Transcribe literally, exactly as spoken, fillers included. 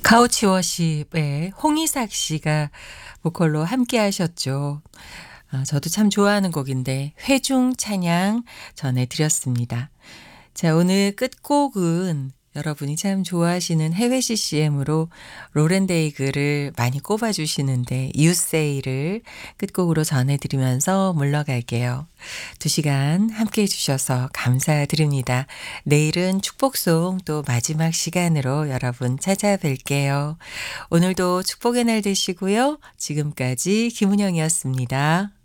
카우치 워십의 홍이삭 씨가 보컬로 함께 하셨죠. 아 저도 참 좋아하는 곡인데 회중 찬양 전해 드렸습니다. 자, 오늘 끝곡은 여러분이 참 좋아하시는 해외 씨씨엠으로 로렌데이그를 많이 꼽아 주시는데 You Say를 끝곡으로 전해 드리면서 물러갈게요. 두 시간 함께 해 주셔서 감사드립니다. 내일은 축복송 또 마지막 시간으로 여러분 찾아뵐게요. 오늘도 축복의 날 되시고요. 지금까지 김은영이었습니다.